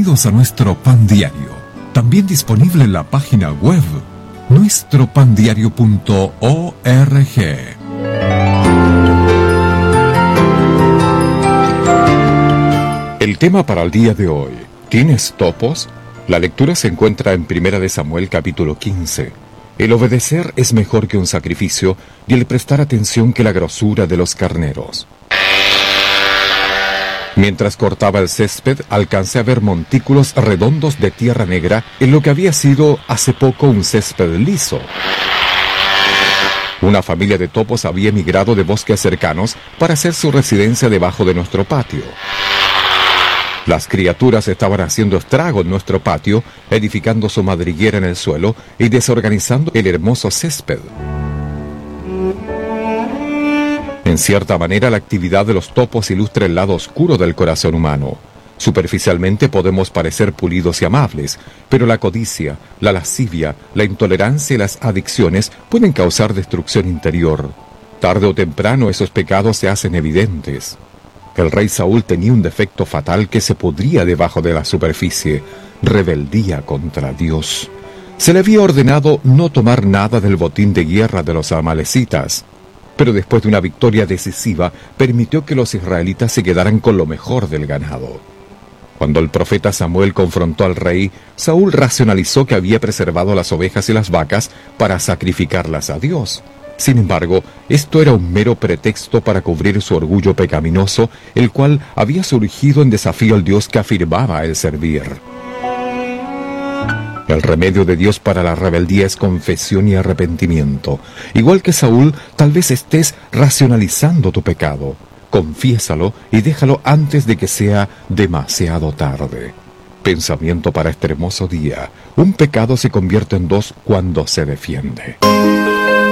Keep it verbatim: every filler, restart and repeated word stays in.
Bienvenidos a nuestro Pan Diario, también disponible en la página web nuestro pan diario punto org. El tema para el día de hoy: ¿tienes topos? La lectura se encuentra en Primera de Samuel capítulo quince. El obedecer es mejor que un sacrificio, y el prestar atención que la grosura de los carneros. Mientras cortaba el césped, alcancé a ver montículos redondos de tierra negra en lo que había sido hace poco un césped liso. Una familia de topos había emigrado de bosques cercanos para hacer su residencia debajo de nuestro patio. Las criaturas estaban haciendo estrago en nuestro patio, edificando su madriguera en el suelo y desorganizando el hermoso césped. En cierta manera, la actividad de los topos ilustra el lado oscuro del corazón humano. Superficialmente podemos parecer pulidos y amables, pero la codicia, la lascivia, la intolerancia y las adicciones pueden causar destrucción interior. Tarde o temprano esos pecados se hacen evidentes. El rey Saúl tenía un defecto fatal que se pudría debajo de la superficie: rebeldía contra Dios. Se le había ordenado no tomar nada del botín de guerra de los amalecitas, pero después de una victoria decisiva, permitió que los israelitas se quedaran con lo mejor del ganado. Cuando el profeta Samuel confrontó al rey, Saúl racionalizó que había preservado las ovejas y las vacas para sacrificarlas a Dios. Sin embargo, esto era un mero pretexto para cubrir su orgullo pecaminoso, el cual había surgido en desafío al Dios que afirmaba el servir. El remedio de Dios para la rebeldía es confesión y arrepentimiento. Igual que Saúl, tal vez estés racionalizando tu pecado. Confiésalo y déjalo antes de que sea demasiado tarde. Pensamiento para este hermoso día: un pecado se convierte en dos cuando se defiende.